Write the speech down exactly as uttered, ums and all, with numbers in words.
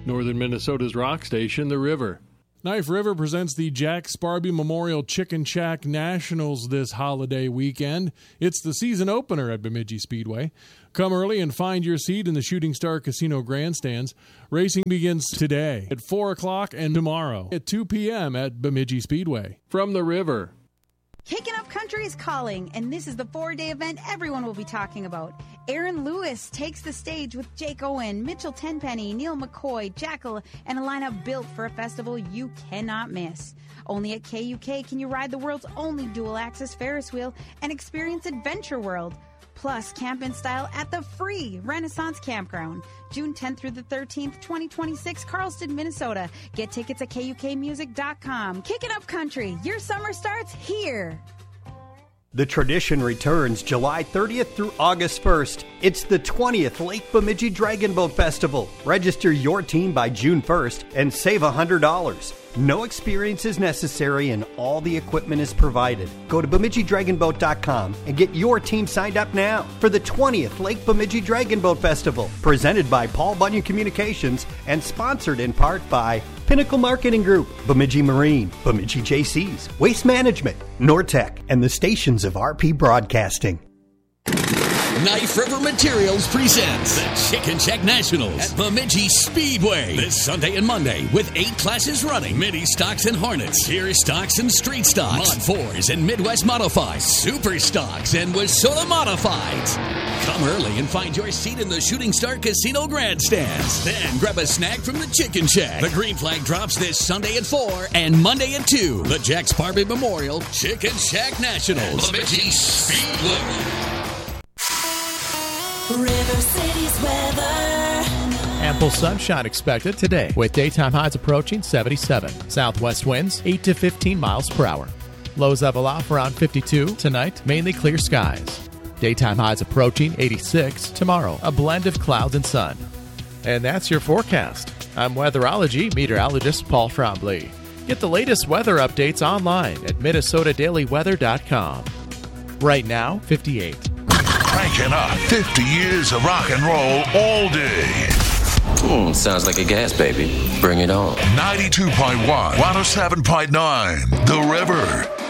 Northern Minnesota's rock station, The River. Knife River presents the Jack Sparby Memorial Chicken Shack Nationals this holiday weekend. It's the season opener at Bemidji Speedway. Come early and find your seat in the Shooting Star Casino grandstands. Racing begins today at four o'clock and tomorrow at two p.m. at Bemidji Speedway. From The River. Kicking Up Country is calling, and this is the four-day event everyone will be talking about. Aaron Lewis takes the stage with Jake Owen, Mitchell Tenpenny, Neil McCoy, Jackal, and a lineup built for a festival you cannot miss. Only at K U K can you ride the world's only dual-axis Ferris wheel and experience Adventure World. Plus, camp in style at the free Renaissance Campground. June tenth through the thirteenth, twenty twenty-six, Carlston, Minnesota. Get tickets at K U K music dot com. Kicking Up Country. Your summer starts here. The tradition returns July thirtieth through August first. It's the twentieth Lake Bemidji Dragon Boat Festival. Register your team by June first and save one hundred dollars. No experience is necessary and all the equipment is provided. Go to Bemidji Dragon Boat dot com and get your team signed up now for the twentieth Lake Bemidji Dragon Boat Festival. Presented by Paul Bunyan Communications and sponsored in part by Pinnacle Marketing Group, Bemidji Marine, Bemidji J Cs, Waste Management, Nortec, and the stations of R P Broadcasting. Knife River Materials presents the Chicken Shack Nationals at Bemidji Speedway this Sunday and Monday with eight classes running: Mini Stocks and Hornets, Tier Stocks and Street Stocks, Mod fours and Midwest Modifieds, Super Stocks and Wasona Modifieds. Come early and find your seat in the Shooting Star Casino grandstands. Then grab a snack from the Chicken Shack. The green flag drops this Sunday at four and Monday at two. The Jack Sparby Memorial Chicken Shack Nationals, Bemidji Speedway. River City's weather. Ample sunshine expected today with daytime highs approaching seventy-seven. Southwest winds eight to fifteen miles per hour. Lows level off around fifty-two. Tonight, mainly clear skies. Daytime highs approaching eighty-six. Tomorrow, a blend of clouds and sun. And that's your forecast. I'm weatherology meteorologist Paul Trombley. Get the latest weather updates online at Minnesota Daily Weather dot com. Right now, fifty-eight. Cranking up fifty years of rock and roll all day. Hmm, sounds like a gas baby. Bring it on. ninety-two point one, one oh seven point nine, The River.